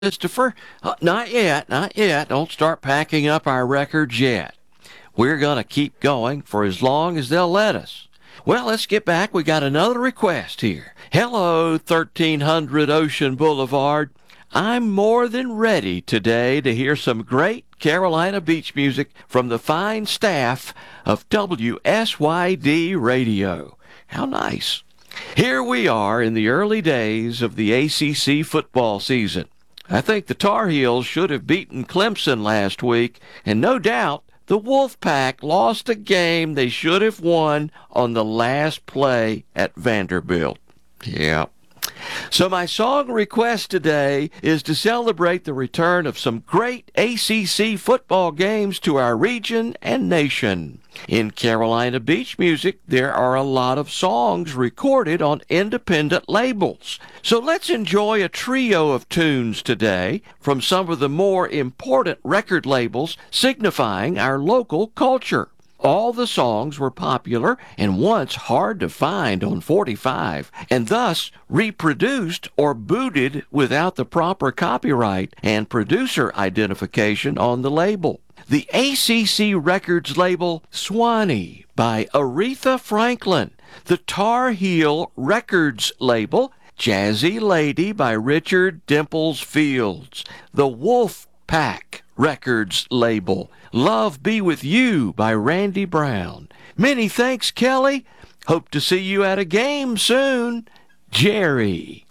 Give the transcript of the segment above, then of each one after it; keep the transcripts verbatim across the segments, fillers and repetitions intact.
Christopher, uh, not yet, not yet. Don't start packing up our records yet. We're going to keep going for as long as they'll let us. Well, let's get back. We got another request here. Hello, thirteen hundred Ocean Boulevard. I'm more than ready today to hear some great Carolina beach music from the fine staff of W S Y D Radio. How nice. Here we are in the early days of the A C C football season. I think the Tar Heels should have beaten Clemson last week, and no doubt the Wolfpack lost a game they should have won on the last play at Vanderbilt. Yeah. So my song request today is to celebrate the return of some great A C C football games to our region and nation. In Carolina beach music, there are a lot of songs recorded on independent labels. So let's enjoy a trio of tunes today from some of the more important record labels signifying our local culture. All the songs were popular and once hard to find on forty-five, and thus reproduced or booted without the proper copyright and producer identification on the label. The A C C Records label Swanee by Aretha Franklin. The Tar Heel Records label Jazzy Lady by Richard Dimples Fields. The Wolf Pack Records label Love Be With You by Randy Brown. Many thanks, Kelly. Hope to see you at a game soon. Jerry.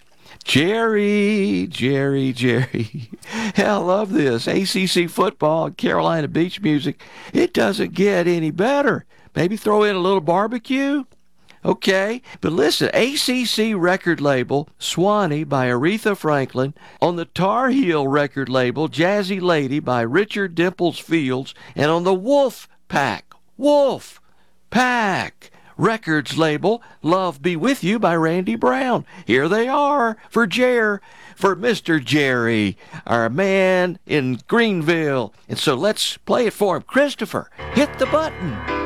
Jerry, Jerry, Jerry. I love this. A C C football and Carolina beach music. It doesn't get any better. Maybe throw in a little barbecue? Okay, but listen, A C C record label, Swanee by Aretha Franklin. On the Tar Heel record label, Jazzy Lady by Richard Dimples Fields. And on the Wolf Pack, Wolf Pack Records label, Love Be With You by Randy Brown. Here they are for Jer, for Mister Jerry, our man in Greenville. And so let's play it for him. Christopher, hit the button.